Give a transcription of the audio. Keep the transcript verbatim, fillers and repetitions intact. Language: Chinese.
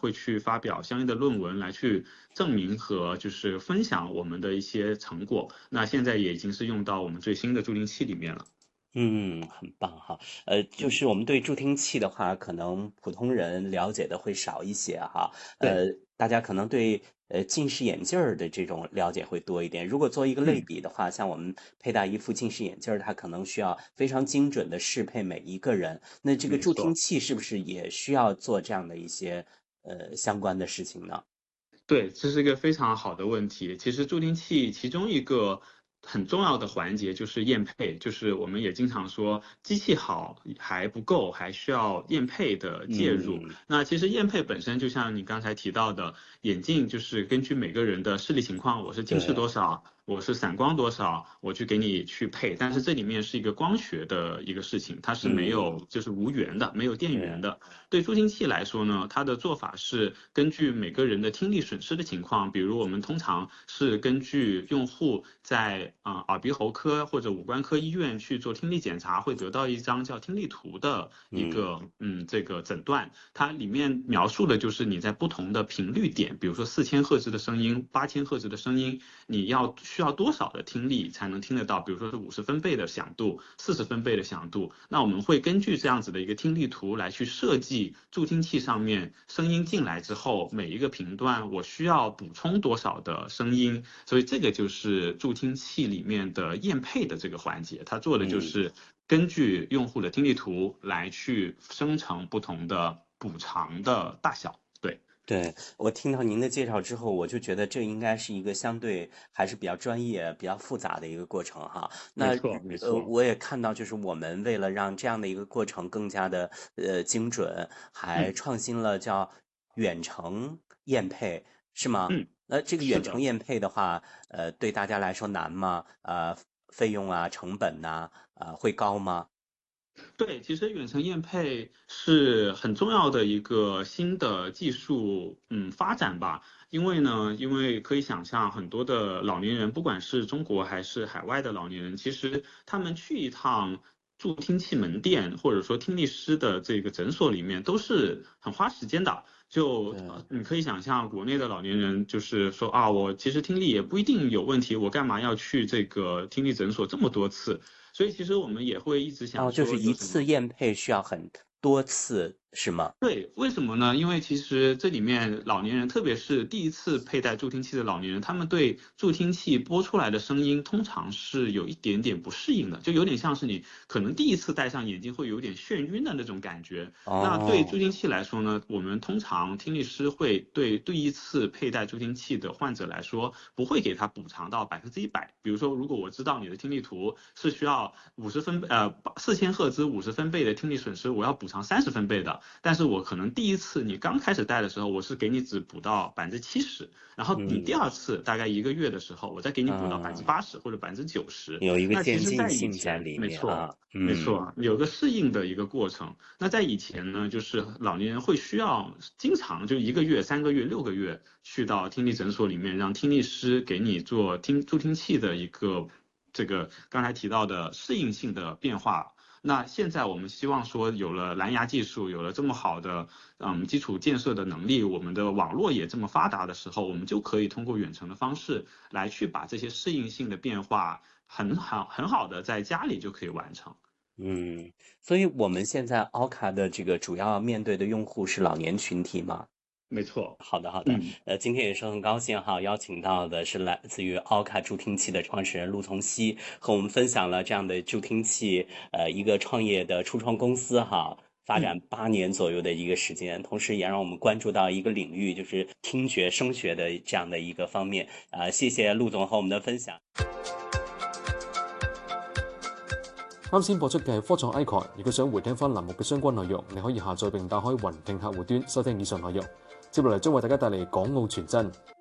会去发表相应的论文来去证明和就是分享我们的一些成果。那现在也已经是用到我们最新的助听器里面了。 嗯，很棒哈。呃，就嗯， 是我们对助听器的话，可能普通人了解的会少一些哈。 对， 呃，大家可能对呃近视眼镜儿的这种了解会多一点。如果做一个类嗯， 比的话，像我们佩戴一副近视眼镜儿，它可能需要非常精准的适配每一个人。那这个助听没错。 器是不是也需要做这样的一些呃相关的事情呢？ 对，这是一个非常好的问题。其实助听器其中一个很重要的环节就是验配，就是我们也经常说机器好还不够，还需要验配的介入。 嗯， 那其实验配本身就像你刚才提到的，眼镜就是根据每个人的视力情况，我是近视对， 多少，我是散光多少，我去给你去配。但是这里面是一个光学的一个事情，它是没嗯， 有就是无源的，没有电源对， 的。对助听器来说呢，它的做法是根据每个人的听力损失的情况，比如我们通常是根据用户在啊、呃耳鼻喉科或者五官科医院去做听力检查，会得到一张叫听力图的一嗯个嗯这个诊断，它里面描述的就是你在不同的频率点，比如说四千赫兹的声音、八千赫兹的声音，你要需要多少的听力才能听得到？比如说是五十分贝的响度、四十分贝的响度，那我们会根据这样子的一个听力图来去设计助听器上面声音进来之后，每一个频段我需要补充多少的声音，所以这个就是助听器里面的验配的这个环节，它做的就嗯。 是根据用户的听力图来去生成不同的补偿的大小。对， 对，我听到您的介绍之后，我就觉得这应该是一个相对还是比较专业、比较复杂的一个过程哈。那没错，没呃， 错。 我也看到，就是我们为了让这样的一个过程更加的呃精准，还嗯创新了叫远程验配，是吗？ 嗯， 那这个是的。 远程验配的话，呃，对大家来说难吗？呃，费用啊、成本呐、呃，会高吗？ 对，其实远程验配是很重要的一个新的技术，嗯，发展吧。因为呢，因为可以想象很多的老年人，不管是中国还是海外的老年人，其实他们去一趟助听器门店或者说听力师的这个诊所里面，都是很花时间的。就对， 呃，你可以想象国内的老年人就是说啊，我其实听力也不一定有问题，我干嘛要去这个听力诊所这么多次？所以其实我们也会一直想哦，就是说有什么。 一次验配需要很多次，是吗？ 对，为什么呢？因为其实这里面老年人，特别是第一次佩戴助听器的老年人，他们对助听器播出来的声音通常是有一点点不适应的，就有点像是你可能第一次戴上眼镜会有点眩晕的那种感觉。那对助哦， 听器来说呢，我们通常听力师会对第一次佩戴助听器的患者来说，不会给他补偿到百分之一百。比如说，如果我知道你的听力图是需要五十分呃四千赫兹五十分贝的听力损失，我要补偿三十分贝的。但是我可能第一次你刚开始带的时候，我是给你只补到百分之七十，然后你第嗯二次大概一个月的时候，我再给你补到百分之嗯， 八十或者百分之九十。 有一个那其实， 渐进在以性在前， 里没错。 面啊，嗯没错，有个适应的一个过程。那在以前呢，就是老年人会需要经常就一个月、三个月、六个月去到听力诊所里面，让听力师给你做听助听器的一个这个刚才提到的适应性的变化。那现在我们希望说，有了蓝牙技术，有了这么好的嗯基础建设的能力，我们的网络也这么发达的时候，我们就可以通过远程的方式来去把这些适应性的变化很好很好的在家里就可以完成。 嗯，所以我们现在 a 卡的这个主要面对的用户是老年群体吗？ 没错。 好的，好的， 嗯。 呃，今天也是很高兴哈，邀请到的是来自于 a 卡助听器的创始人陆从熙，和我们分享了这样的助听器，呃，一个创业的初创公司哈，发展嗯。 八年左右的一个时间，同时也让我们关注到一个领域，就是听觉声学的这样的一个方面，啊、谢謝陸總和我們的分享。 啱先播出嘅係科創 icon，如果想回聽翻欄目嘅相關內容，你可以下載並打開雲聽客戶端收聽以上內容。接落嚟將為大家帶嚟港澳傳真。